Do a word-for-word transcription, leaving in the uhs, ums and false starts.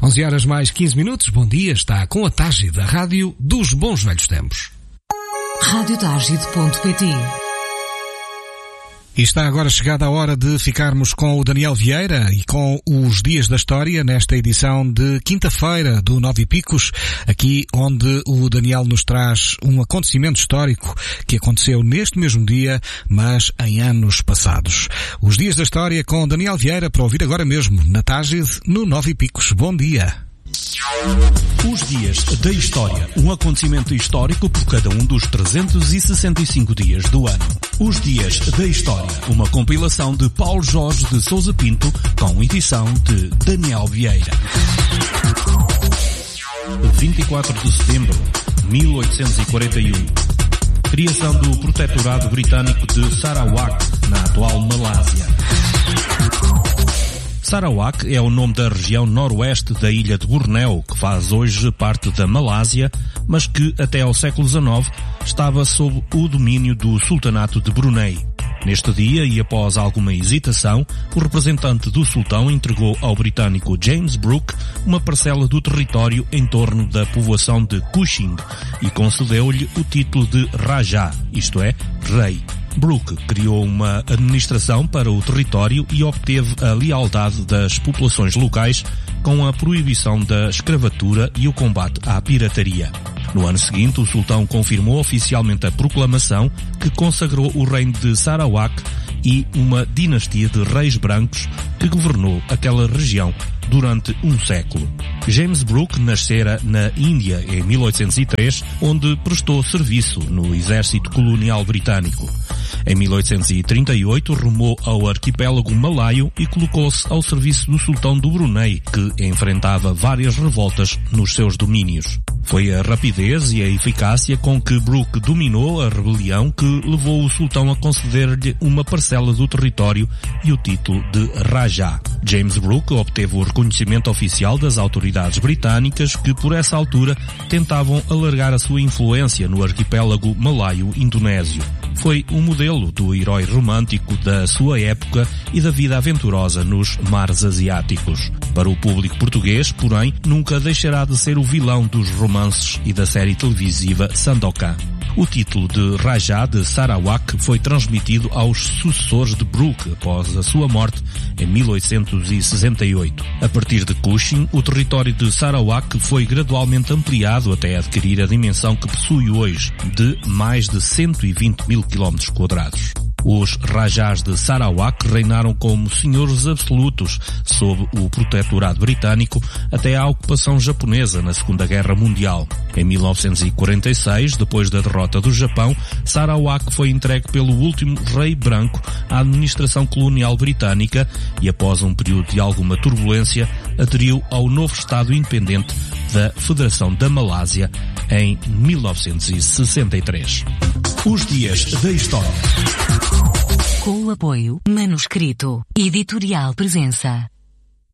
onze horas mais quinze minutos, bom dia, está com a Tágide, da Rádio dos Bons Velhos Tempos. rádio tágide ponto pt. E está agora chegada a hora de ficarmos com o Daniel Vieira e com os Dias da História nesta edição de quinta-feira do Nove e Picos, aqui onde o Daniel nos traz um acontecimento histórico que aconteceu neste mesmo dia, mas em anos passados. Os Dias da História com Daniel Vieira para ouvir agora mesmo na Tágide, no Nove e Picos. Bom dia. Os Dias da História, um acontecimento histórico por cada um dos trezentos e sessenta e cinco dias do ano. Os Dias da História, uma compilação de Paulo Jorge de Sousa Pinto, com edição de Daniel Vieira. vinte e quatro de setembro de mil oitocentos e quarenta e um. Criação do Protetorado Britânico de Sarawak, na atual Malásia. Sarawak é o nome da região noroeste da ilha de Bornéu, que faz hoje parte da Malásia, mas que até ao século dezenove estava sob o domínio do Sultanato de Brunei. Neste dia, e após alguma hesitação, o representante do sultão entregou ao britânico James Brooke uma parcela do território em torno da povoação de Kuching e concedeu-lhe o título de Rajá, isto é, rei. Brooke criou uma administração para o território e obteve a lealdade das populações locais com a proibição da escravatura e o combate à pirataria. No ano seguinte, o sultão confirmou oficialmente a proclamação que consagrou o reino de Sarawak e uma dinastia de reis brancos que governou aquela região durante um século. James Brooke nascera na Índia em mil oitocentos e três, onde prestou serviço no exército colonial britânico. Em mil oitocentos e trinta e oito, rumou ao arquipélago malaio e colocou-se ao serviço do sultão do Brunei, que enfrentava várias revoltas nos seus domínios. Foi a rapidez e a eficácia com que Brooke dominou a rebelião que levou o sultão a conceder-lhe uma parcela do território e o título de Rajá. James Brooke obteve o reconhecimento oficial das autoridades britânicas que, por essa altura, tentavam alargar a sua influência no arquipélago malaio-indonésio. Foi um modelo do herói romântico da sua época e da vida aventurosa nos mares asiáticos. Para o público português, porém, nunca deixará de ser o vilão dos romances e da série televisiva Sandokan. O título de Rajá de Sarawak foi transmitido aos sucessores de Brooke após a sua morte em mil oitocentos e sessenta e oito. A partir de Kuching, o território de Sarawak foi gradualmente ampliado até adquirir a dimensão que possui hoje, de mais de cento e vinte mil quilómetros quadrados. Os Rajás de Sarawak reinaram como senhores absolutos sob o protetorado britânico até à ocupação japonesa na Segunda Guerra Mundial. Em mil novecentos e quarenta e seis, depois da derrota do Japão, Sarawak foi entregue pelo último rei branco à administração colonial britânica e, após um período de alguma turbulência, aderiu ao novo Estado independente da Federação da Malásia em mil novecentos e sessenta e três. Os Dias da História. Com o apoio Manuscrito Editorial Presença.